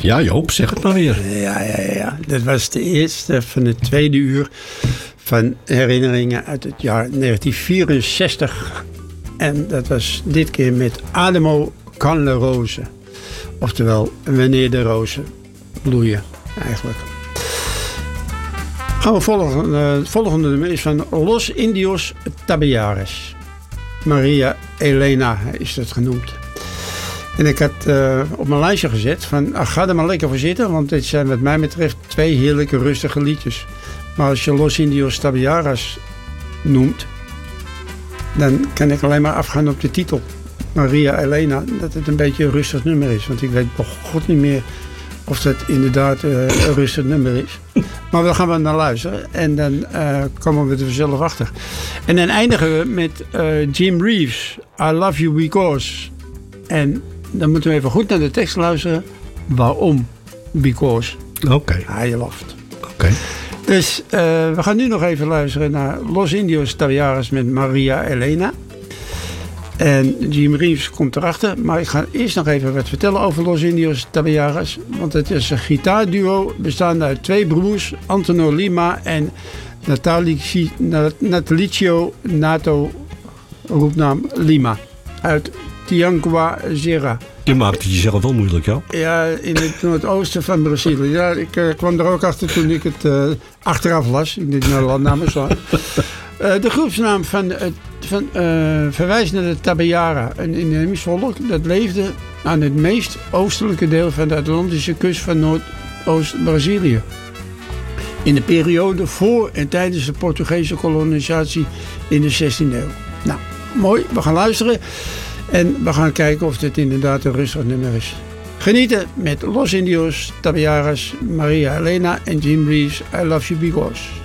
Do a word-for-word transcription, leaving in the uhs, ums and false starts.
Ja, Joop, zeg het maar weer. Ja, ja, ja. Dat was de eerste van het tweede uur van herinneringen uit het jaar negentien vierenzestig. En dat was dit keer met Ademo kan de rozen. Oftewel, wanneer de rozen bloeien, eigenlijk. Gaan we volgen. Uh, het volgende nummer is van Los Indios Tabajaras. Maria Elena is dat genoemd. En ik had uh, op mijn lijstje gezet van ach, ga er maar lekker voor zitten, want dit zijn wat mij betreft twee heerlijke rustige liedjes. Maar als je Los Indios Tabajaras noemt, dan kan ik alleen maar afgaan op de titel. Maria Elena, dat het een beetje een rustig nummer is. Want ik weet bij God niet meer of dat inderdaad uh, een rustig nummer is. Maar daar gaan we naar luisteren. En dan uh, komen we er zelf achter. En dan eindigen we met uh, Jim Reeves. I Love You Because. En dan moeten we even goed naar de tekst luisteren. Waarom? Because. Oké. Okay. Hij loft. Oké. Okay. Dus uh, we gaan nu nog even luisteren naar Los Indios Tabajaras met Maria Elena. En Jim Reeves komt erachter. Maar ik ga eerst nog even wat vertellen over Los Indios Tabajaras. Want het is een gitaarduo bestaande uit twee broers. Antonio Lima en Natalici, Natalicio Nato, roepnaam Lima. Uit Tianguá Serra. Je maakt het jezelf wel moeilijk, ja? Ja, in het noordoosten van Brazilië. Ja, ik uh, kwam er ook achter toen ik het uh, achteraf las. Ik dit nou landnamen zo. Uh, de groepsnaam van, uh, van uh, verwijst naar de Tabajara, een inheems volk dat leefde aan het meest oostelijke deel van de Atlantische kust van Noordoost-Brazilië. In de periode voor en tijdens de Portugese kolonisatie in de zestiende eeuw. Nou, mooi. We gaan luisteren. En we gaan kijken of dit inderdaad een rustig nummer is. Genieten met Los Indios Tabajaras, Maria Elena en Jim Reeves. I Love You Because.